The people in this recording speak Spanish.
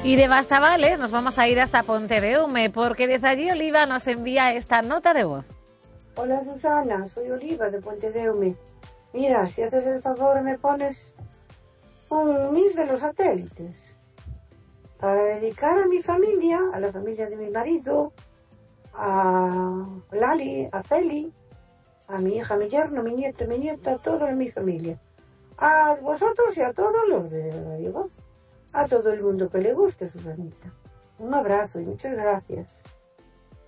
Y de Bastavales nos vamos a ir hasta Pontedeume, porque desde allí Oliva nos envía esta nota de voz. Hola Susana, soy Oliva de Pontedeume. Mira, si haces el favor me pones un mix de los satélites para dedicar a mi familia, a la familia de mi marido, a Lali, a Feli, a mi hija, mi yerno, mi nieto, mi nieta, a toda mi familia. A vosotros y a todos los de Radio Voz. A todo el mundo que le guste, Susanita. Un abrazo y muchas gracias.